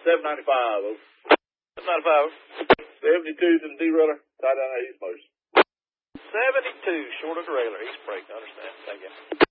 795. 795. 72's in the derailleur. Tie down that east post. 72, short of the regular. East break, I understand. Thank you.